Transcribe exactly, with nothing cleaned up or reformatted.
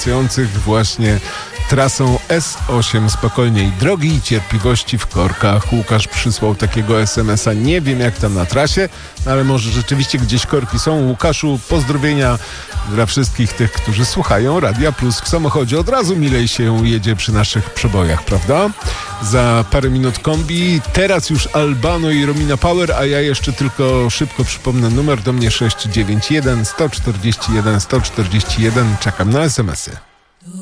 wracających właśnie trasą S osiem spokojniej. Drogi i cierpliwości w korkach. Łukasz przysłał takiego es em es a. Nie wiem jak tam na trasie, ale może rzeczywiście gdzieś korki są. Łukaszu, pozdrowienia dla wszystkich tych, którzy słuchają Radia Plus w samochodzie. Od razu milej się jedzie przy naszych przebojach, prawda? Za parę minut kombi. Teraz już Albano i Romina Power, a ja jeszcze tylko szybko przypomnę numer do mnie sześć dziewięć jeden, sto czterdzieści jeden, sto czterdzieści jeden. Czekam na es em esy.